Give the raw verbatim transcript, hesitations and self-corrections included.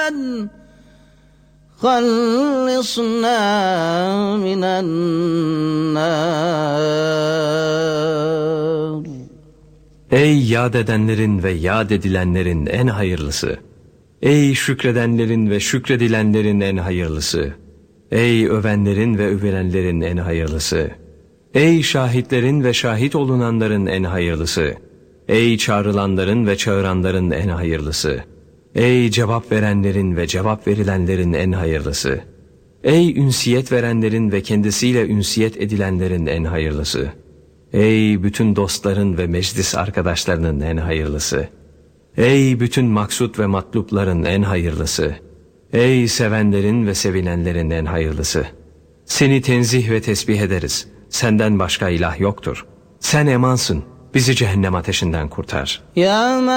خلصنا من النار. Ey yad edenlerin ve yad edilenlerin en hayırlısı! Ey şükredenlerin ve şükredilenlerin en hayırlısı! Ey övenlerin ve övülenlerin en hayırlısı! Ey şahitlerin ve şahit olunanların en hayırlısı! Ey çağrılanların ve çağıranların en hayırlısı! Ey cevap verenlerin ve cevap verilenlerin en hayırlısı! Ey ünsiyet verenlerin ve kendisiyle ünsiyet edilenlerin en hayırlısı! Ey bütün dostların ve meclis arkadaşlarının en hayırlısı! Ey bütün maksut ve matlupların en hayırlısı! Ey sevenlerin ve sevilenlerin en hayırlısı! Seni tenzih ve tesbih ederiz. Senden başka ilah yoktur. Sen emansın. Bizi cehennem ateşinden kurtar. Ya